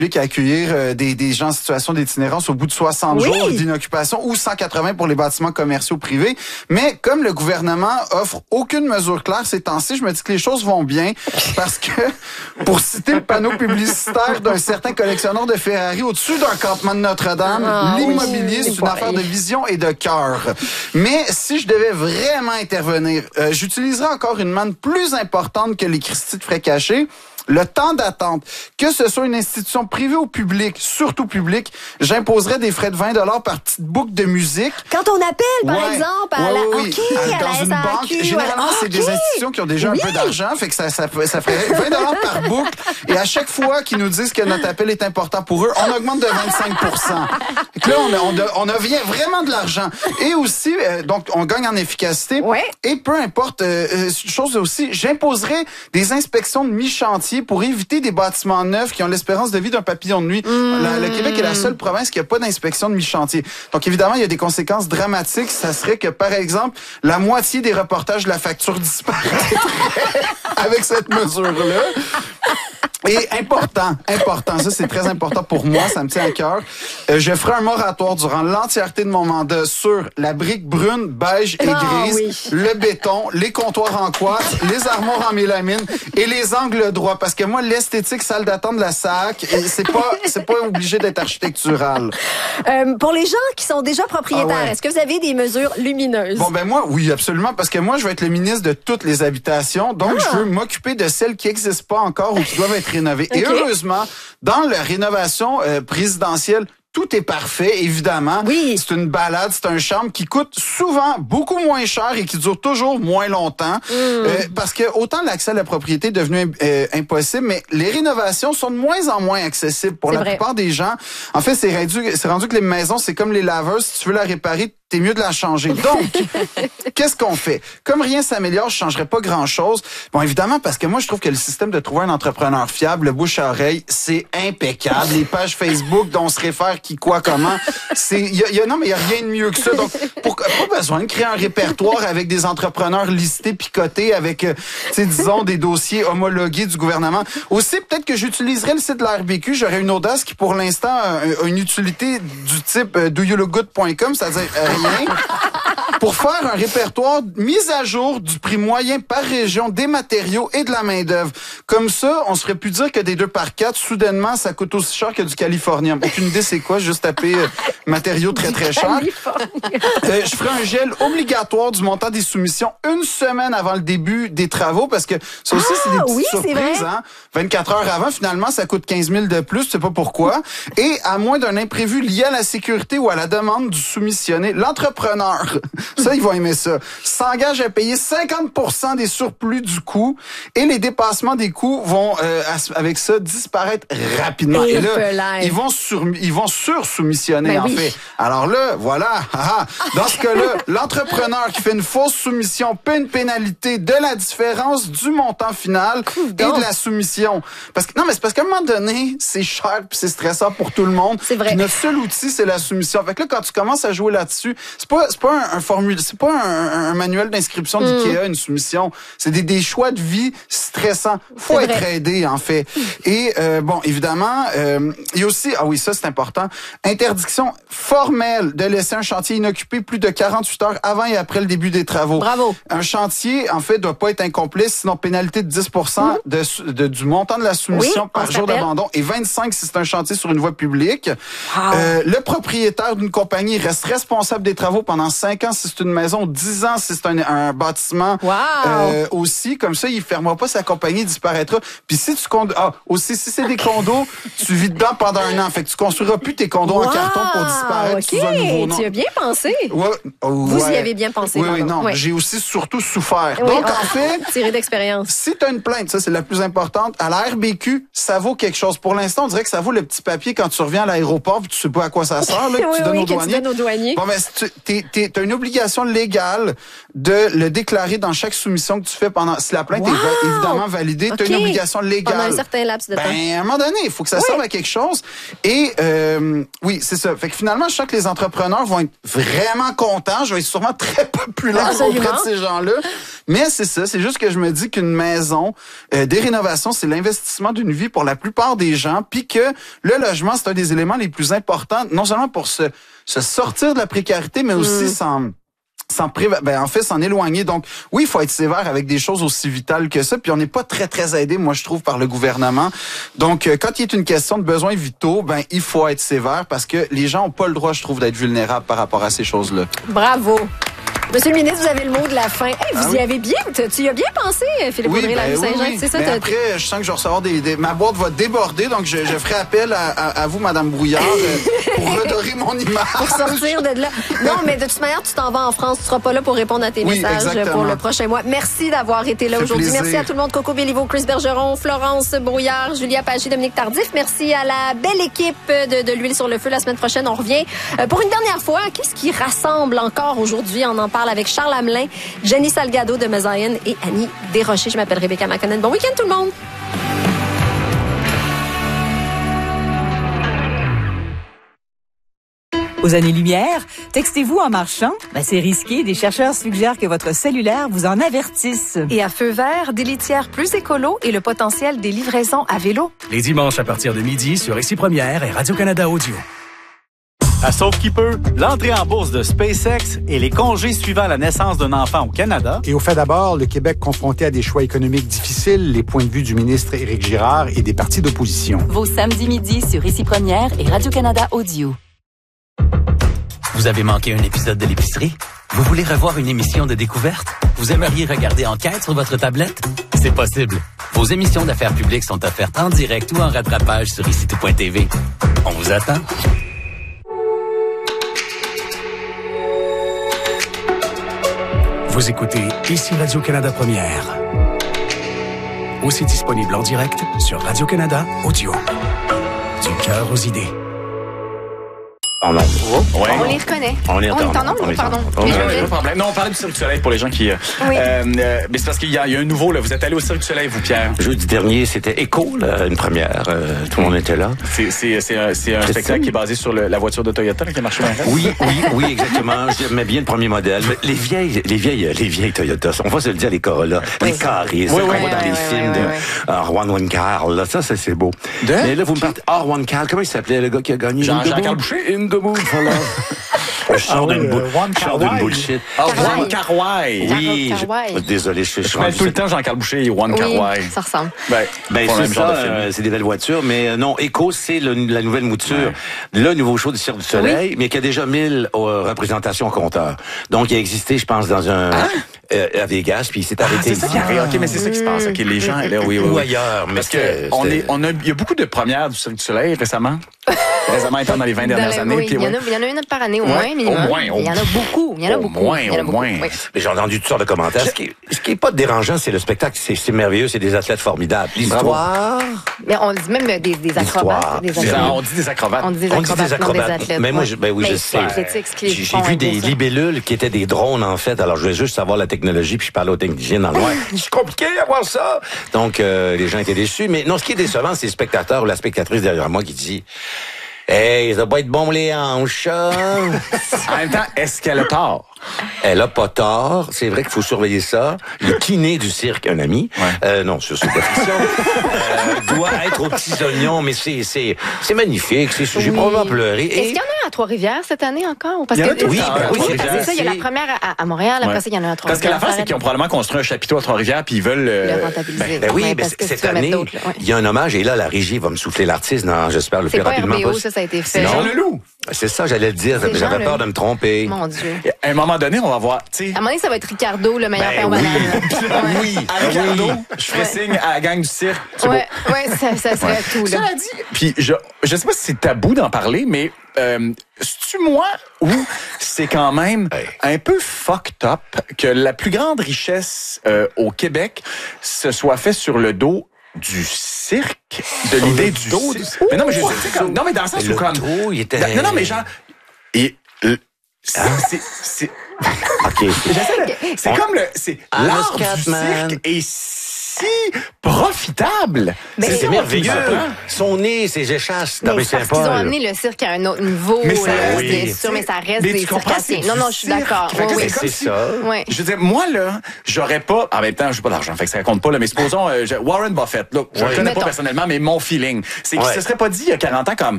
public à accueillir des gens en situation d'itinérance au bout de 60 jours d'inoccupation ou 180 pour les bâtiments commerciaux privés. Mais comme le gouvernement offre aucune mesure claire ces temps-ci, je me dis que les choses vont bien parce que, pour citer le panneau publicitaire d'un certain collectionneur de Ferrari au-dessus d'un campement de Notre-Dame, l'immobilier, c'est une affaire de vision et de cœur. Mais si je devais vraiment intervenir, j'utiliserais encore une manne plus importante que les Christie de frais cachés. Le temps d'attente, que ce soit une institution privée ou publique, surtout publique, j'imposerais des frais de 20 $ par petite boucle de musique. Quand on appelle, par exemple, à la dans une banque, généralement, c'est des institutions qui ont déjà un peu d'argent, fait que ça ferait 20 $ par boucle. Et à chaque fois qu'ils nous disent que notre appel est important pour eux, on augmente de 25 %. Là, on devient vraiment de l'argent. Et aussi, donc, on gagne en efficacité. Ouais. Et peu importe, chose aussi, j'imposerais des inspections de mi-chantier pour éviter des bâtiments neufs qui ont l'espérance de vie d'un papillon de nuit. Le Québec est la seule province qui n'a pas d'inspection de mi-chantier. Donc, évidemment, il y a des conséquences dramatiques. Ça serait que, par exemple, la moitié des reportages de la facture disparaîtrait avec cette mesure-là. Et important, ça c'est très important pour moi, ça me tient à cœur. Je ferai un moratoire durant l'entièreté de mon mandat sur la brique brune, beige et grise, le béton, les comptoirs en quartz, les armoires en mélamine et les angles droits. Parce que moi, l'esthétique salle d'attente de la SAC, c'est pas obligé d'être architectural. Pour les gens qui sont déjà propriétaires, est-ce que vous avez des mesures lumineuses? Bon, ben moi, oui, absolument, parce que moi, je vais être le ministre de toutes les habitations, donc je veux m'occuper de celles qui n'existent pas encore ou qui doivent être rénovées. Et heureusement, dans la rénovation présidentielle, tout est parfait, évidemment. Oui. C'est une balade, c'est un charme qui coûte souvent beaucoup moins cher et qui dure toujours moins longtemps. Parce que autant l'accès à la propriété est devenu impossible, mais les rénovations sont de moins en moins accessibles pour la plupart des gens. En fait, c'est rendu que les maisons, c'est comme les laveuses. Si tu veux la réparer, t'es mieux de la changer. Donc, qu'est-ce qu'on fait? Comme rien s'améliore, je changerais pas grand-chose. Bon, évidemment, parce que moi, je trouve que le système de trouver un entrepreneur fiable, le bouche à oreille, c'est impeccable. Les pages Facebook dont on se réfère qui, quoi, comment, non, mais il y a rien de mieux que ça. Donc, pas besoin de créer un répertoire avec des entrepreneurs listés, picotés, avec, disons, des dossiers homologués du gouvernement. Aussi, peut-être que j'utiliserais le site de la RBQ. J'aurais une audace qui, pour l'instant, a une utilité du type doyoulookgood.com, c'est-à-dire pour faire un répertoire mis à jour du prix moyen par région des matériaux et de la main-d'œuvre. Comme ça, on se ferait plus dire que des 2x4, soudainement, ça coûte aussi cher que du californien. Aucune idée c'est quoi, juste taper matériaux très très chers. Je ferai un gel obligatoire du montant des soumissions une semaine avant le début des travaux, parce que ça aussi, c'est des petites surprises. Hein? 24 heures avant, finalement, ça coûte 15 000 de plus, je sais pas pourquoi. Et à moins d'un imprévu lié à la sécurité ou à la demande du soumissionné, l'entrepreneur, ça, ils vont aimer ça, s'engage à payer 50% des surplus du coût et les dépassements des coûts vont, avec ça, disparaître rapidement. Et là, ils vont sur-soumissionner, en fait. Alors là, voilà. Dans ce cas-là, l'entrepreneur qui fait une fausse soumission paie une pénalité de la différence du montant final et de la soumission. Parce que, non, mais c'est parce qu'à un moment donné, c'est cher puis c'est stressant pour tout le monde. C'est vrai. Puis notre seul outil, c'est la soumission. Fait que là, quand tu commences à jouer là-dessus, c'est pas un manuel d'inscription d'IKEA, une soumission. C'est des choix de vie stressants. Faut être aidé, en fait. Et, bon, évidemment, il y a aussi, ça c'est important, interdiction formelle de laisser un chantier inoccupé plus de 48 heures avant et après le début des travaux. Bravo. Un chantier, en fait, doit pas être incomplet, sinon pénalité de 10% du montant de la soumission par jour d'abandon et 25 si c'est un chantier sur une voie publique. Le propriétaire d'une compagnie reste responsable des travaux pendant 5 ans si c'est une maison, 10 ans si c'est un bâtiment. Aussi, comme ça, il fermera pas sa compagnie, il disparaîtra. Puis si tu aussi, si c'est des condos, tu vis dedans pendant 1 an. Fait que tu construiras plus tes condos en carton pour disparaître sous un nouveau nom. Tu as bien pensé. Vous y avez bien pensé. Oui, non. J'ai aussi surtout souffert. Donc, en fait, tiré d'expérience. Si tu as une plainte, ça, c'est la plus importante, à la RBQ, ça vaut quelque chose. Pour l'instant, on dirait que ça vaut le petit papier quand tu reviens à l'aéroport puis tu sais pas à quoi ça sert, là, que tu donnes aux douaniers. Bon, mais t'as une obligation légale de le déclarer dans chaque soumission que tu fais pendant, si la plainte est évidemment validée, t'as une obligation légale. Pendant un certain laps de temps. À un moment donné, il faut que ça serve à quelque chose. Et, oui, c'est ça. Fait que finalement, je sens que les entrepreneurs vont être vraiment contents. Je vais être sûrement très populaire auprès de ces gens-là. Mais c'est ça, c'est juste que je me dis qu'une maison, des rénovations, c'est l'investissement d'une vie pour la plupart des gens, puis que le logement, c'est un des éléments les plus importants, non seulement pour se sortir de la précarité, mais aussi s'en éloigner. Donc, oui, il faut être sévère avec des choses aussi vitales que ça. Puis on n'est pas très, très aidé, moi, je trouve, par le gouvernement. Donc, quand il est une question de besoins vitaux, il faut être sévère parce que les gens n'ont pas le droit, je trouve, d'être vulnérables par rapport à ces choses-là. Bravo. Monsieur le ministre, vous avez le mot de la fin. Hey, vous y avez bien, tu y as bien pensé, Philippe Audrey, la rue Saint-Jean. Oui. C'est ça, après, je sens que je vais recevoir ma boîte va déborder, donc je ferai appel à vous, Madame Brouillard, pour redorer mon image. Pour sortir de là. Non, mais de toute manière, tu t'en vas en France. Tu seras pas là pour répondre à tes messages pour le prochain mois. Merci d'avoir été là aujourd'hui. Plaisir. Merci à tout le monde. Coco Béliveau, Chris Bergeron, Florence Brouillard, Julia Pagé, Dominique Tardif. Merci à la belle équipe de l'huile sur le feu. La semaine prochaine, on revient pour une dernière fois. Qu'est-ce qui rassemble encore aujourd'hui? On en parle avec Charles Hamelin, Jenny Salgado de Mesaïen et Annie Desrochers. Je m'appelle Rebecca McConnell. Bon week-end tout le monde! Aux années-lumière, textez-vous en marchant? C'est risqué. Des chercheurs suggèrent que votre cellulaire vous en avertisse. Et à feu vert, des litières plus écolo et le potentiel des livraisons à vélo. Les dimanches à partir de midi sur Ici Première et Radio-Canada Audio. À Sauf qui peut, l'entrée en bourse de SpaceX et les congés suivant la naissance d'un enfant au Canada. Et au fait d'abord, le Québec confronté à des choix économiques difficiles, les points de vue du ministre Éric Girard et des partis d'opposition. Vos samedis midi sur Ici Première et Radio-Canada Audio. Vous avez manqué un épisode de l'épicerie? Vous voulez revoir une émission de découverte? Vous aimeriez regarder Enquête sur votre tablette? C'est possible. Vos émissions d'affaires publiques sont offertes en direct ou en rattrapage sur ICITO.tv. On vous attend. Vous écoutez Ici Radio-Canada Première. Aussi disponible en direct sur Radio-Canada Audio. Du cœur aux idées. En nombre. Ouais. On les reconnaît. On est en nombre, pardon. Pas de problème. Non, on parlait du Cirque du Soleil pour les gens qui... Oui. Mais c'est parce qu'il y a un nouveau, là. Vous êtes allé au Cirque du Soleil, vous, Pierre. Jeudi dernier, c'était Echo, là, une première. Tout le monde était là. C'est un spectacle qui est basé sur la voiture de Toyota là, qui a marché dans le Oui, exactement. J'aimais bien le premier modèle. Les vieilles Toyota, on va se le dire, les Corolla, les carrés, qu'on voit dans les films de Juan Carl, là, ça, c'est beau. Mais là, vous me partez... Juan Carl, comment il s'appelait, le gars qui a gagné? Jean-Carl Boucher. In the mood for love. Je sors d'une bullshit. Juan Carway. Oui. Désolé, je suis tout le temps Jean-Carl Boucher et Juan Carway. Ça ressemble. C'est ça, c'est des belles voitures, mais non, Echo, c'est la nouvelle mouture, le nouveau show du Cirque du Soleil, mais qui a déjà 1000 représentations au compteur. Donc, il a existé, je pense, dans à Vegas, puis il s'est arrêté. C'est ça qui arrive. OK, mais c'est ça qui se passe. OK, les gens, là, oui. Ou ailleurs. Parce que il y a beaucoup de premières du Cirque du Soleil récemment. Récemment étant dans les 20 dernières années. Oui, il y en a une par année, au moins, minimum. Il y en a beaucoup. Au moins. Mais j'ai entendu toutes sortes de commentaires. Ce qui est pas dérangeant, c'est le spectacle. C'est merveilleux, c'est des athlètes formidables. L'histoire. Mais on dit même des acrobates. On dit des acrobates. On dit des acrobates, non des athlètes. Mais moi, je sais. J'ai vu des libellules qui étaient des drones, en fait. Alors, je voulais juste savoir la technologie, puis je parlais aux techniciens dans le noir. C'est compliqué à voir ça. Donc, les gens étaient déçus. Mais non, ce qui est décevant, c'est le spectateur ou la spectatrice derrière moi qui dit... Hey, ça doit pas être bon les hanches. En même temps, est-ce qu'elle a tort? Elle a pas tort. C'est vrai qu'il faut surveiller ça. Le kiné du cirque, un ami. Non, c'est de la fiction. Doit être aux petits oignons, mais c'est magnifique. J'ai probablement pleuré. Est-ce qu'il y en a à Trois-Rivières cette année encore? Parce que oui, c'est ça. Il y a la première à Montréal. Après ça, il y en a à Trois-Rivières. Parce que l'affaire, c'est qu'ils ont probablement construit un chapiteau à Trois-Rivières, puis ils veulent le rentabiliser. Oui, mais cette année, il y a un hommage, et là, la régie va me souffler l'artiste, j'espère le plus rapidement possible. Ça a été fait. Jean Leloup. C'est ça, j'allais le dire. J'avais peur de me tromper. Mon Dieu. À un moment donné, on va voir. À un moment donné, ça va être Ricardo, le meilleur pain au banane. Oui. À Ricardo, je ferai signe à la gang du cirque. Ouais, ça serait tout. Cela dit, puis je sais pas si c'est tabou d'en parler, mais c'est-tu moi ou c'est quand même un peu fucked up que la plus grande richesse au Québec se soit fait sur le dos du cirque, de l'idée du dos. Mais non, mais je sais comme non, mais dans le sens où comme non, mais genre c'est OK. c'est comme c'est l'art du cirque et si profitable. C'est merveilleux. Son nez, ses échasses dans mais c'est parce qu'ils ont amené le cirque à un autre niveau, mais ça, bien sûr, mais ça reste des circassiens. Non, je suis d'accord. Oui, c'est ça. Ouais. Je veux dire, moi, là, j'aurais pas, en même temps, j'ai pas d'argent, fait que ça compte pas, là, mais supposons, Warren Buffett, là, je le connais pas personnellement, mais mon feeling, c'est qu'il se serait pas dit il y a 40 ans comme,